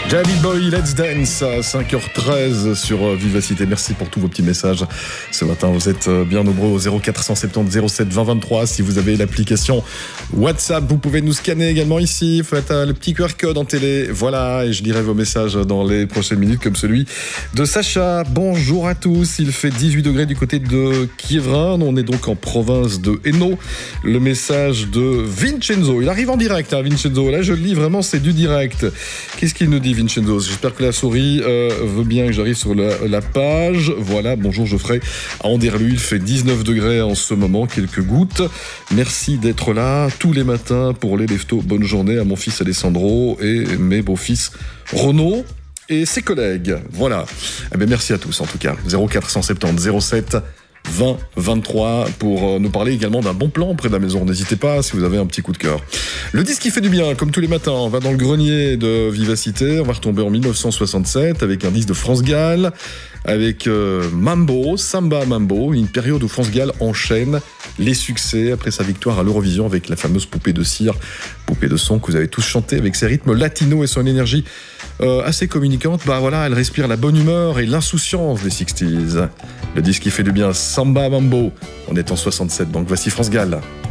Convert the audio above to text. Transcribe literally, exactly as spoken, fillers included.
David Bowie, Let's Dance à cinq heures treize sur Vivacité. Merci pour tous vos petits messages. Ce matin, vous êtes bien nombreux au zéro quatre cent soixante-dix zéro sept vingt vingt-trois. Si vous avez l'application WhatsApp, vous pouvez nous scanner également ici. Faites le petit Q R code en télé. Voilà, et je lirai vos messages dans les prochaines minutes, comme celui de Sacha. Bonjour à tous. Il fait dix-huit degrés du côté de Quievrin. On est donc en province de Hainaut. Le message de Vincenzo. Il arrive en direct, hein, Vincenzo. Là, je le lis vraiment, c'est du direct. Qu'est-ce qu'il nous dit, Vincenzo? J'espère que la souris euh, veut bien que j'arrive sur la, la page. Voilà, bonjour Geoffrey. À Anderlu, il fait dix-neuf degrés en ce moment, quelques gouttes. Merci d'être là tous les matins pour les leftos. Bonne journée à mon fils Alessandro et mes beaux-fils Renaud et ses collègues. Voilà. Eh bien, merci à tous en tout cas. zéro quatre cent soixante-dix zéro sept vingt vingt-trois pour nous parler également d'un bon plan près de la maison. N'hésitez pas si vous avez un petit coup de cœur. Le disque qui fait du bien, comme tous les matins, on va dans le grenier de Vivacité. On va retomber en dix-neuf cent soixante-sept avec un disque de France Gall, avec euh, Mambo, Samba Mambo, une période où France Gall enchaîne les succès après sa victoire à l'Eurovision avec la fameuse poupée de cire, poupée de son que vous avez tous chanté avec ses rythmes latinos et son énergie euh, assez communicante. Bah voilà, elle respire la bonne humeur et l'insouciance des sixties. Le disque qui fait du bien, Samba Mambo. On est en soixante-sept, donc voici France Gall.